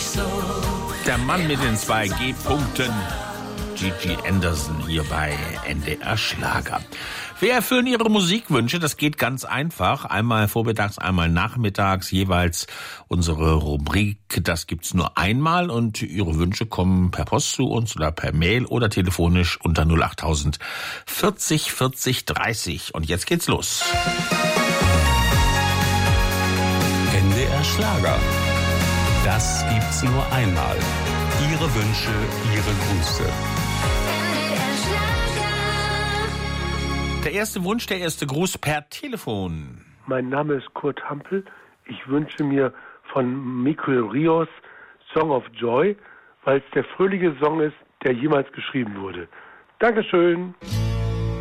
Der Mann mit den 2 G-Punkten, Gigi Anderson hier bei NDR Schlager. Wir erfüllen Ihre Musikwünsche, das geht ganz einfach. Einmal vormittags, einmal nachmittags, jeweils unsere Rubrik, das gibt's nur einmal und Ihre Wünsche kommen per Post zu uns oder per Mail oder telefonisch unter 08000 40 40 30. Und jetzt geht's los. NDR Schlager. Das gibt's nur einmal. Ihre Wünsche, Ihre Grüße. Der erste Wunsch, der erste Gruß per Telefon. Mein Name ist Kurt Hampel. Ich wünsche mir von Mikel Rios Song of Joy, weil es der fröhliche Song ist, der jemals geschrieben wurde. Dankeschön.